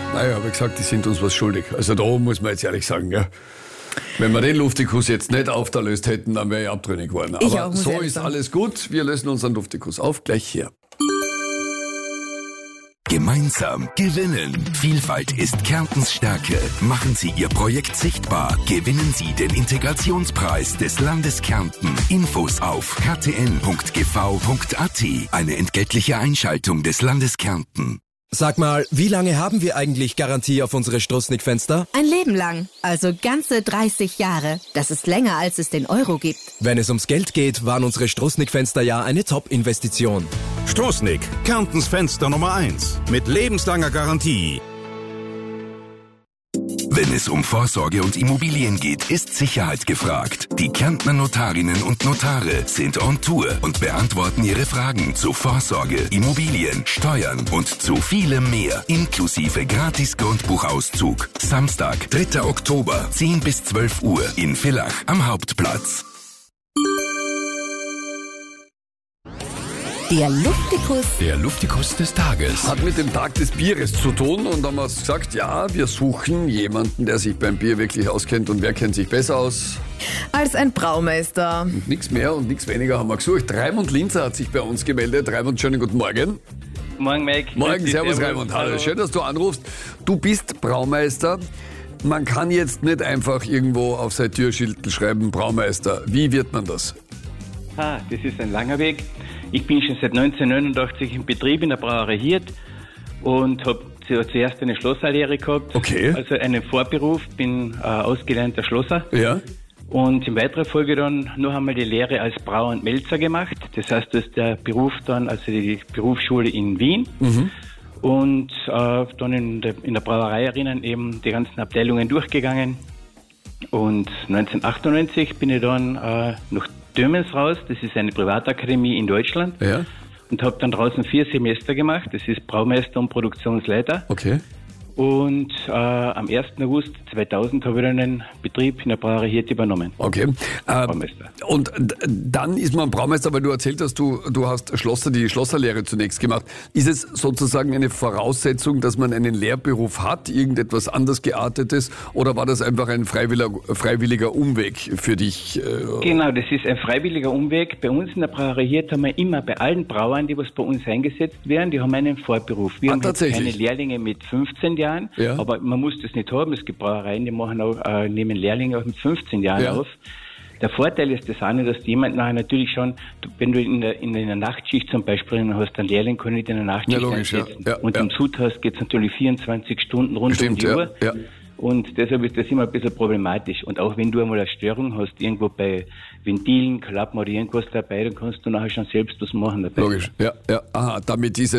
Naja, habe ich gesagt, die sind uns was schuldig. Also da muss man jetzt ehrlich sagen, ja. Wenn wir den Luftikus jetzt nicht aufgelöst hätten, dann wäre ich abtrünnig geworden. Aber so ist alles gut. Wir lösen unseren Luftikus auf. Gleich hier. Gemeinsam gewinnen. Vielfalt ist Kärntens Stärke. Machen Sie Ihr Projekt sichtbar. Gewinnen Sie den Integrationspreis des Landes Kärnten. Infos auf ktn.gv.at. Eine entgeltliche Einschaltung des Landes Kärnten. Sag mal, wie lange haben wir eigentlich Garantie auf unsere Strussnick-Fenster? Ein Leben lang, also ganze 30 Jahre. Das ist länger, als es den Euro gibt. Wenn es ums Geld geht, waren unsere Strussnick-Fenster ja eine Top-Investition. Strussnick, Kärntens Fenster Nummer 1. Mit lebenslanger Garantie. Wenn es um Vorsorge und Immobilien geht, ist Sicherheit gefragt. Die Kärntner Notarinnen und Notare sind on Tour und beantworten Ihre Fragen zu Vorsorge, Immobilien, Steuern und zu vielem mehr, inklusive gratis Grundbuchauszug. Samstag, 3. Oktober, 10 bis 12 Uhr in Villach am Hauptplatz. Der Luftikus. Der Luftikus des Tages. Hat mit dem Tag des Bieres zu tun und haben wir gesagt, ja, wir suchen jemanden, der sich beim Bier wirklich auskennt. Und wer kennt sich besser aus? Als ein Braumeister. Und nichts mehr und nichts weniger haben wir gesucht. Raimund Linzer hat sich bei uns gemeldet. Raimund, schönen guten Morgen. Morgen, Mike. Morgen, servus Raimund. Hallo, schön, dass du anrufst. Du bist Braumeister. Man kann jetzt nicht einfach irgendwo auf sein Türschild schreiben, Braumeister. Wie wird man das? Das ist ein langer Weg. Ich bin schon seit 1989 im Betrieb in der Brauerei Hirt und habe zuerst eine Schlosserlehre gehabt. Okay. Also einen Vorberuf, bin ausgelernter Schlosser. Ja. Und in weiterer Folge dann noch einmal die Lehre als Brauer und Melzer gemacht. Das heißt, das ist der Beruf dann, also die Berufsschule in Wien. Mhm. Und dann in der Brauerei erinnern eben die ganzen Abteilungen durchgegangen. Und 1998 bin ich dann nach Dömens raus, das ist eine Privatakademie in Deutschland, ja. Und habe dann draußen 4 Semester gemacht, das ist Braumeister und Produktionsleiter. Okay. Und am 1. August 2000 habe ich dann einen Betrieb in der Brauerei Hirt übernommen. Okay. Braumeister. Und dann ist man Braumeister, weil du erzählt hast, du hast die Schlosserlehre zunächst gemacht. Ist es sozusagen eine Voraussetzung, dass man einen Lehrberuf hat, irgendetwas anders geartetes, oder war das einfach ein freiwilliger Umweg für dich? Genau, das ist ein freiwilliger Umweg. Bei uns in der Brauerei Hirt haben wir immer bei allen Brauern, die was bei uns eingesetzt werden, die haben einen Vorberuf. Wir haben jetzt keine Lehrlinge mit 15 Jahren, ja. Aber man muss das nicht haben. Es gibt Brauereien, die machen auch, nehmen Lehrlinge auch mit 15 Jahren auf. Der Vorteil ist das auch nicht, dass jemand nachher natürlich schon, wenn du in der Nachtschicht zum Beispiel hast, einen Lehrling kann nicht in der Nachtschicht einsetzen. Ja. Und im Sudhaus geht es natürlich 24 Stunden rund um die Uhr. Ja. Und deshalb ist das immer ein bisschen problematisch. Und auch wenn du einmal eine Störung hast, irgendwo bei Ventilen, Klappen oder irgendwas dabei, dann kannst du nachher schon selbst was machen dabei. Logisch, ja. Aha, damit ist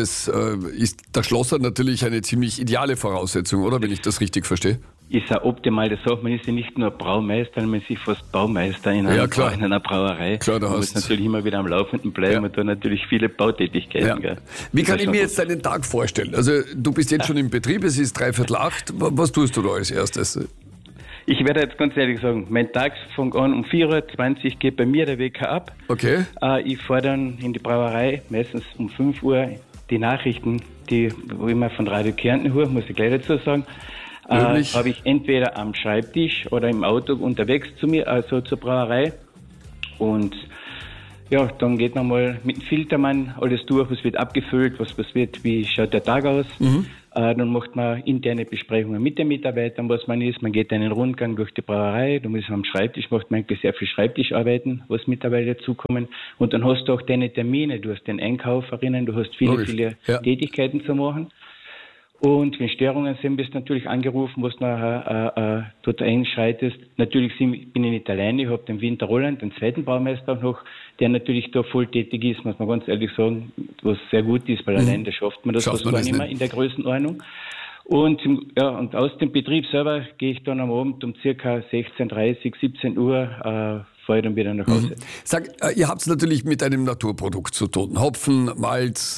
der Schlosser natürlich eine ziemlich ideale Voraussetzung, oder? Wenn ich das richtig verstehe. Ist eine optimale Sache. Man ist ja nicht nur Braumeister, man ist fast Baumeister in einer Brauerei. Klar, man muss natürlich immer wieder am Laufenden bleiben und da natürlich viele Bautätigkeiten. Ja. Wie kann ich mir jetzt deinen Tag vorstellen? Also du bist jetzt schon im Betrieb, es ist 7:45. Was tust du da als erstes? Ich werde jetzt ganz ehrlich sagen, mein Tag fängt an um 4:20 Uhr, geht bei mir der Wecker ab. Okay. Ich fahre dann in die Brauerei, meistens um 5 Uhr, die Nachrichten, wo ich mal von Radio Kärnten höre, muss ich gleich dazu sagen, habe ich entweder am Schreibtisch oder im Auto unterwegs zu mir, also zur Brauerei. Und ja, dann geht man mal mit dem Filtermann alles durch, was wird abgefüllt, was wird, wie schaut der Tag aus. Mhm. Dann macht man interne Besprechungen mit den Mitarbeitern, was man ist. Man geht einen Rundgang durch die Brauerei, du musst am Schreibtisch, macht man eigentlich sehr viel Schreibtischarbeiten, was Mitarbeiter dazukommen. Und dann hast du auch deine Termine, du hast den Einkauferinnen, du hast viele Tätigkeiten zu machen. Und wenn Störungen sind, bist du natürlich angerufen, was nachher dort einschreitest. Natürlich bin ich nicht alleine, ich habe den Winter Roland, den zweiten Baumeister auch noch, der natürlich da voll tätig ist, muss man ganz ehrlich sagen, was sehr gut ist, weil allein da schafft man das gar nicht mehr in der Größenordnung. Und aus dem Betrieb selber gehe ich dann am Abend um circa 16:30, 17 Uhr fahre ich dann wieder nach Hause. Sag, ihr habt es natürlich mit einem Naturprodukt zu tun. Hopfen, Malz,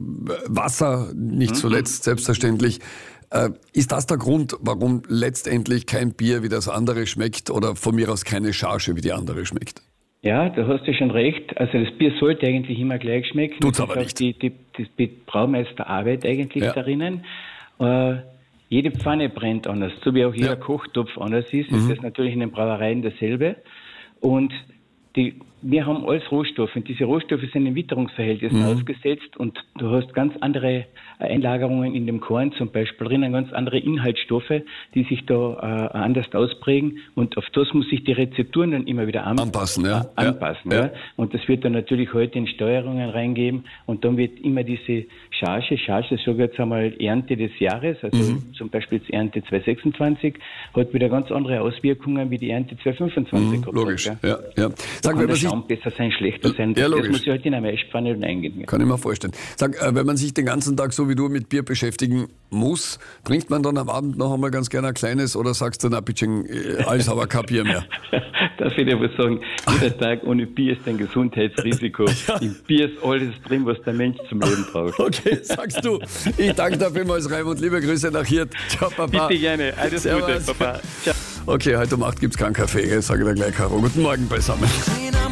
Wasser, nicht zuletzt, selbstverständlich. Ist das der Grund, warum letztendlich kein Bier wie das andere schmeckt oder von mir aus keine Charge wie die andere schmeckt? Ja, da hast du schon recht. Also das Bier sollte eigentlich immer gleich schmecken. Tut's aber nicht. Die Braumeisterarbeit eigentlich darinnen. jede Pfanne brennt anders, so wie auch jeder Kochtopf anders ist das natürlich in den Brauereien dasselbe. Und wir haben alles Rohstoffe und diese Rohstoffe sind in Witterungsverhältnissen ausgesetzt und du hast ganz andere Einlagerungen in dem Korn zum Beispiel drinnen, ganz andere Inhaltsstoffe, die sich da anders ausprägen und auf das muss sich die Rezepturen dann immer wieder anpassen. Ja. Und das wird dann natürlich heute in Steuerungen reingeben und dann wird immer diese Charge, sage ich jetzt einmal Ernte des Jahres, also zum Beispiel jetzt Ernte 2026, hat wieder ganz andere Auswirkungen wie die Ernte 2025. Logisch, ja. Sag, wenn man sich besser sein, schlechter sein. Das muss ich halt in eine Mischpfanne eingehen. Kann ich mir vorstellen. Sag, wenn man sich den ganzen Tag so wie du mit Bier beschäftigen muss, trinkt man dann am Abend noch einmal ganz gerne ein kleines oder sagst du, na bitte, alles aber kein Bier mehr? Darf ich dir was sagen? Jeder Tag ohne Bier ist ein Gesundheitsrisiko. Im Bier ist alles drin, was der Mensch zum Leben braucht. Okay, sagst du. Ich danke dir vielmals, Raimund. Liebe Grüße nach Hirt. Ciao, Papa. Bitte gerne. Alles Gute, Papa. Ciao. Okay, heute um 8 gibt es keinen Kaffee, sage ich dir gleich, Caro. Guten Morgen beisammen.